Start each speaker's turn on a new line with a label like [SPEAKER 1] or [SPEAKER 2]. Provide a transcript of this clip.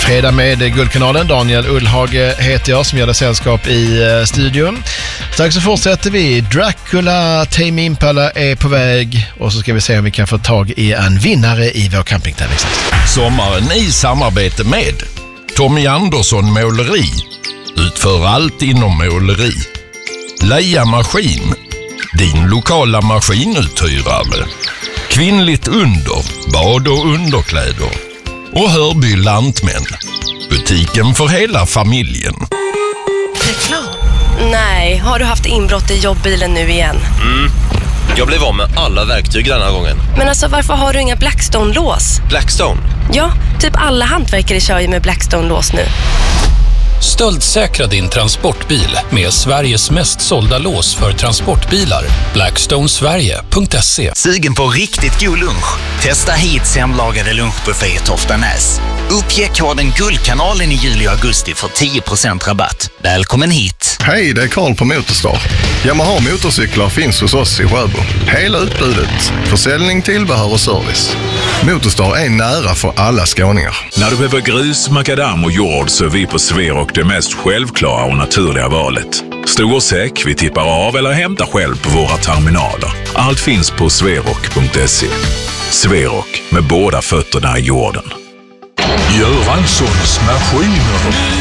[SPEAKER 1] Fredag med Guldkanalen. Daniel Ullhage heter jag som gör det sällskap i studion. Strax så fortsätter vi. Dracula, Tame Impala är på väg och så ska vi se om vi kan få tag i en vinnare i vår campingtävling.
[SPEAKER 2] Sommaren i samarbete med Tommy Andersson Måleri. Utför allt inom måleri. Leia Maskin, din lokala maskinuthyrare. Kvinnligt under, bad och underkläder. Och Hörby Lantmän, butiken för hela familjen.
[SPEAKER 3] Reklam? Nej, har du haft inbrott i jobbbilen nu igen?
[SPEAKER 4] Jag blev av med alla verktyg den här gången.
[SPEAKER 3] Men alltså varför har du inga Blackstone-lås?
[SPEAKER 4] Blackstone?
[SPEAKER 3] Ja, typ alla hantverkare kör ju med Blackstone-lås nu.
[SPEAKER 5] Stöldsäkra din transportbil med Sveriges mest sålda lås för transportbilar. Blackstonesverige.se.
[SPEAKER 6] Sugen på riktigt god lunch? Testa hit hemlagade lunchbuffé i Toftanäs. Uppge koden Guldkanalen i juli och augusti för 10% rabatt. Välkommen hit!
[SPEAKER 7] Hej, det är Karl på Motorstar. Yamaha motorcyklar finns hos oss i Sjöbo. Hela utbudet. Försäljning, tillbehör och service. Motorstar är nära för alla skåningar.
[SPEAKER 8] När du behöver grus, makadam och jord så är vi på Sverok det mest självklara och naturliga valet. Stor och säck, vi tippar av eller hämtar själv på våra terminaler. Allt finns på sverok.se. Sverok, med båda fötterna i jorden.
[SPEAKER 9] Göranssons maskiner.